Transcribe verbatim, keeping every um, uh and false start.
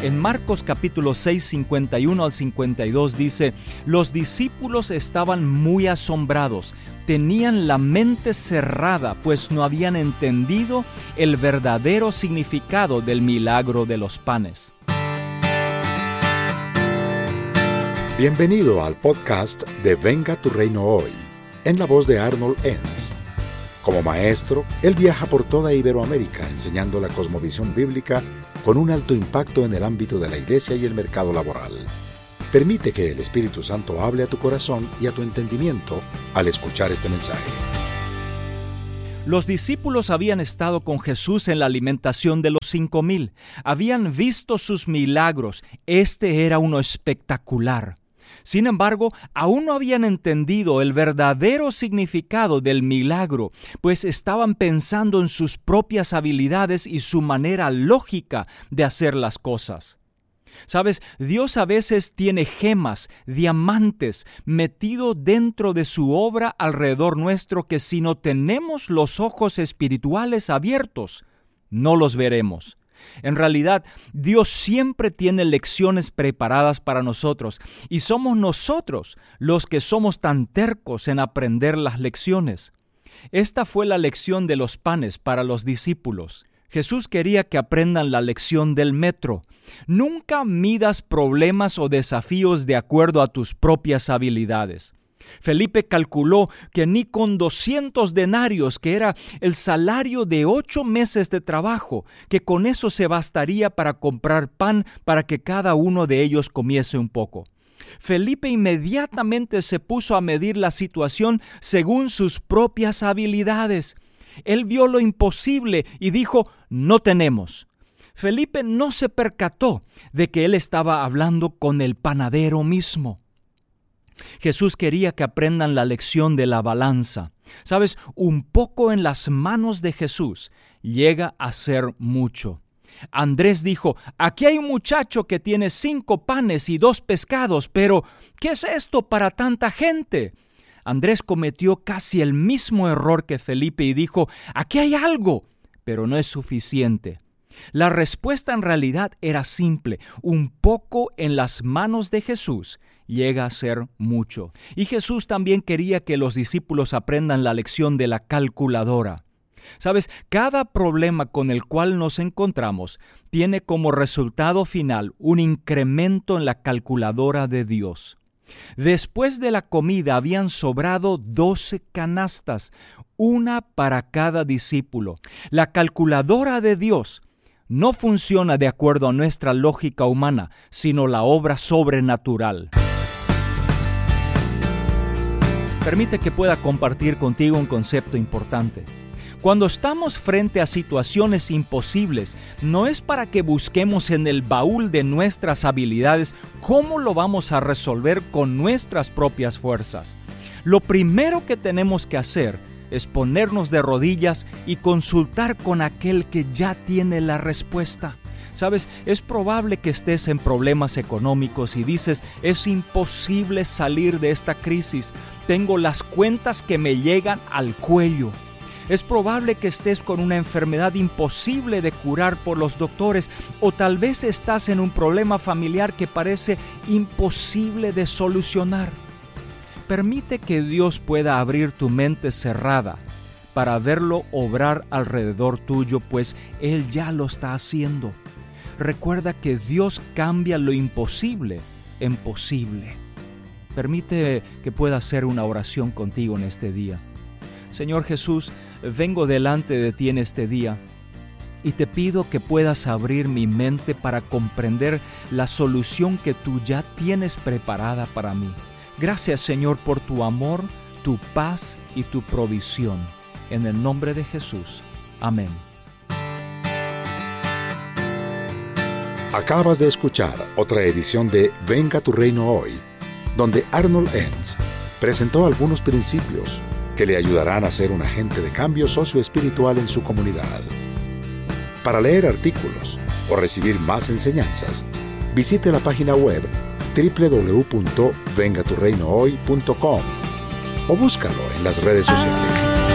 En Marcos capítulo seis, cincuenta y uno al cincuenta y dos dice: los discípulos estaban muy asombrados, tenían la mente cerrada, pues no habían entendido el verdadero significado del milagro de los panes. Bienvenido al podcast de Venga tu Reino Hoy, en la voz de Arnold Enns. Como maestro, él viaja por toda Iberoamérica enseñando la cosmovisión bíblica con un alto impacto en el ámbito de la iglesia y el mercado laboral. Permite que el Espíritu Santo hable a tu corazón y a tu entendimiento al escuchar este mensaje. Los discípulos habían estado con Jesús en la alimentación de los cinco mil. Habían visto sus milagros. Este era uno espectacular. Sin embargo, aún no habían entendido el verdadero significado del milagro, pues estaban pensando en sus propias habilidades y su manera lógica de hacer las cosas. Sabes, Dios a veces tiene gemas, diamantes, metido dentro de su obra alrededor nuestro que si no tenemos los ojos espirituales abiertos, no los veremos. En realidad, Dios siempre tiene lecciones preparadas para nosotros y somos nosotros los que somos tan tercos en aprender las lecciones. Esta fue la lección de los panes para los discípulos. Jesús quería que aprendan la lección del metro. Nunca midas problemas o desafíos de acuerdo a tus propias habilidades. Felipe calculó que ni con doscientos denarios, que era el salario de ocho meses de trabajo, que con eso se bastaría para comprar pan para que cada uno de ellos comiese un poco. Felipe inmediatamente se puso a medir la situación según sus propias habilidades. Él vio lo imposible y dijo: no tenemos. Felipe no se percató de que él estaba hablando con el panadero mismo. Jesús quería que aprendan la lección de la balanza. ¿Sabes? Un poco en las manos de Jesús llega a ser mucho. Andrés dijo: aquí hay un muchacho que tiene cinco panes y dos pescados, pero ¿qué es esto para tanta gente? Andrés cometió casi el mismo error que Felipe y dijo: aquí hay algo, pero no es suficiente. La respuesta en realidad era simple: un poco en las manos de Jesús llega a ser mucho. Y Jesús también quería que los discípulos aprendan la lección de la calculadora. ¿Sabes? Cada problema con el cual nos encontramos tiene como resultado final un incremento en la calculadora de Dios. Después de la comida habían sobrado doce canastas, una para cada discípulo. La calculadora de Dios no funciona de acuerdo a nuestra lógica humana, sino la obra sobrenatural. Permite que pueda compartir contigo un concepto importante. Cuando estamos frente a situaciones imposibles, no es para que busquemos en el baúl de nuestras habilidades cómo lo vamos a resolver con nuestras propias fuerzas. Lo primero que tenemos que hacer es ponernos de rodillas y consultar con aquel que ya tiene la respuesta. Sabes, es probable que estés en problemas económicos y dices: es imposible salir de esta crisis. Tengo las cuentas que me llegan al cuello. Es probable que estés con una enfermedad imposible de curar por los doctores, o tal vez estás en un problema familiar que parece imposible de solucionar. Permite que Dios pueda abrir tu mente cerrada para verlo obrar alrededor tuyo, pues Él ya lo está haciendo. Recuerda que Dios cambia lo imposible en posible. Permite que pueda hacer una oración contigo en este día. Señor Jesús, vengo delante de ti en este día y te pido que puedas abrir mi mente para comprender la solución que tú ya tienes preparada para mí. Gracias, Señor, por tu amor, tu paz y tu provisión. En el nombre de Jesús. Amén. Acabas de escuchar otra edición de Venga tu Reino Hoy, donde Arnold Enns presentó algunos principios que le ayudarán a ser un agente de cambio socioespiritual en su comunidad. Para leer artículos o recibir más enseñanzas, visite la página web doble u doble u doble u punto venga tu reino hoy punto com o búscalo en las redes sociales.